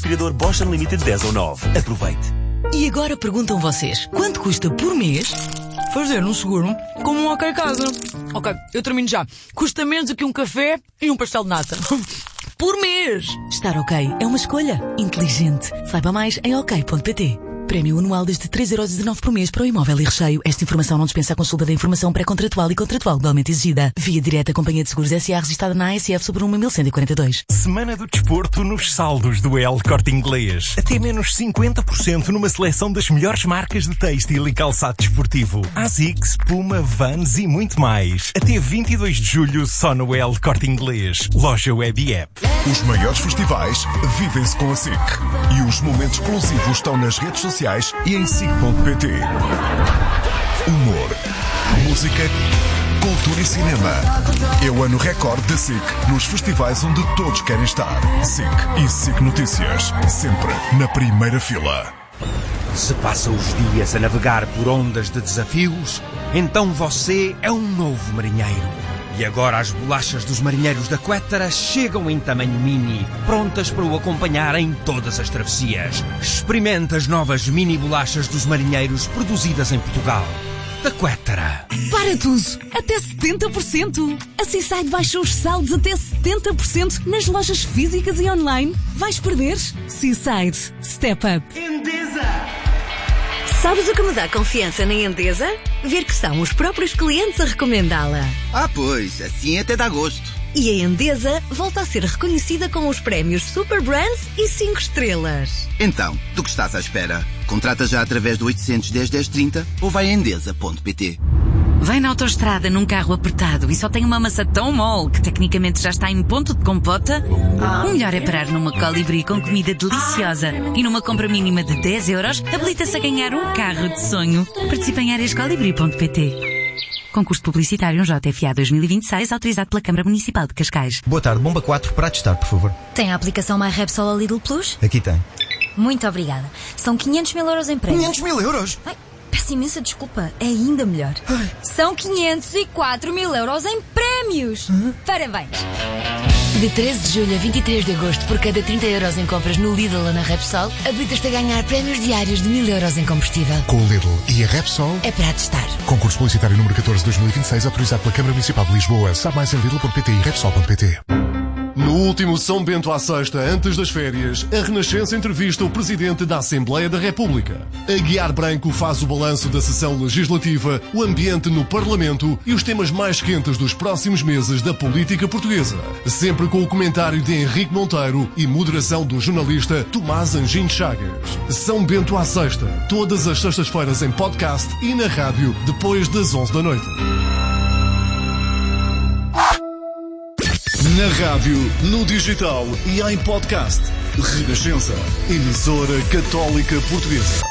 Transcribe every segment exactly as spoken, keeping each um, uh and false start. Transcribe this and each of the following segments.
aspirador Bosch Unlimited dez ou nove. Aproveite. E agora perguntam vocês, quanto custa por mês fazer um seguro como um OK Casa? Ok, eu termino já. Custa menos do que um café e um pastel de nata. Por mês! Estar ok é uma escolha inteligente. Saiba mais em ok ponto pt. Prémio anual desde três euros e dezanove por mês para o imóvel e recheio. Esta informação não dispensa a consulta da informação pré-contratual e contratual legalmente exigida. Via direta Companhia de Seguros S A registrada na A S F sobre um mil cento e quarenta e dois. Semana do desporto nos saldos do El Corte Inglês. Até menos cinquenta por cento numa seleção das melhores marcas de têxtil e calçado desportivo. ASICS, Puma, Vans e muito mais. Até vinte e dois de julho só no El Corte Inglês. Loja Web e App. Os maiores festivais vivem-se com a S I C. E os momentos exclusivos estão nas redes sociais e em S I C ponto pt. Humor, música, cultura e cinema. É o ano recorde da S I C nos festivais onde todos querem estar. S I C e S I C Notícias, sempre na primeira fila. Se passa os dias a navegar por ondas de desafios, então você é um novo marinheiro. E agora as bolachas dos marinheiros da Quettara chegam em tamanho mini, prontas para o acompanhar em todas as travessias. Experimente as novas mini bolachas dos marinheiros produzidas em Portugal. Da Quettara. Para tudo! Até setenta por cento! A Seaside baixou os saldos até setenta por cento nas lojas físicas e online. Vais perder? Seaside. Step up. Endesa! Sabes o que me dá confiança na Endesa? Ver que são os próprios clientes a recomendá-la. Ah, pois, assim até dá gosto. E a Endesa volta a ser reconhecida com os prémios Super Brands e cinco estrelas. Então, do que estás à espera? Contrata já através do oitocentos, dez, dez, trinta ou vai a endesa ponto pt. Vai na autoestrada num carro apertado e só tem uma massa tão mole que tecnicamente já está em ponto de compota? O melhor é parar numa Colibri com comida deliciosa e numa compra mínima de dez euros habilita-se a ganhar um carro de sonho. Participe em áreas colibri ponto pt. Concurso publicitário J F A dois mil e vinte e seis, autorizado pela Câmara Municipal de Cascais. Boa tarde, bomba quatro para testar, por favor. Tem a aplicação MyRepsol ou Lidl Plus? Aqui tem. Muito obrigada. São quinhentos mil euros em prémios. quinhentos mil euros? Ai, peço imensa desculpa, é ainda melhor. Ai. São quinhentos e quatro mil euros em prémios. Uhum. Parabéns. De treze de julho a vinte e três de agosto, por cada trinta euros em compras no Lidl ou na Repsol, habilitas-te a ganhar prémios diários de mil euros em combustível. Com o Lidl e a Repsol é para testar. Concurso publicitário número catorze de dois mil e vinte e seis, autorizado pela Câmara Municipal de Lisboa. Sabe mais em lidl ponto pt e repsol ponto pt. No último São Bento à Sexta, antes das férias, a Renascença entrevista o Presidente da Assembleia da República. Aguiar Branco faz o balanço da sessão legislativa, o ambiente no Parlamento e os temas mais quentes dos próximos meses da política portuguesa. Sempre com o comentário de Henrique Monteiro e moderação do jornalista Tomás Anjinho Chagas. São Bento à Sexta, todas as sextas-feiras em podcast e na rádio, depois das onze da noite. Na rádio, no digital e em podcast. Renascença, emissora católica portuguesa.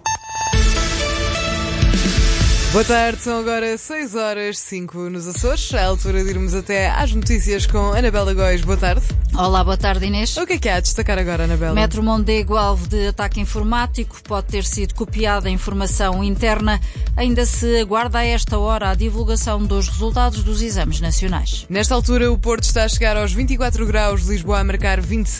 Boa tarde, são agora seis horas e cinco nos Açores. É a altura de irmos até às notícias com Anabela Góis. Boa tarde. Olá, boa tarde, Inês. O que é que há a destacar agora, Anabela? Metro Mondego, alvo de ataque informático, pode ter sido copiada a informação interna. Ainda se aguarda a esta hora a divulgação dos resultados dos exames nacionais. Nesta altura, o Porto está a chegar aos vinte e quatro graus, Lisboa a marcar vinte e sete.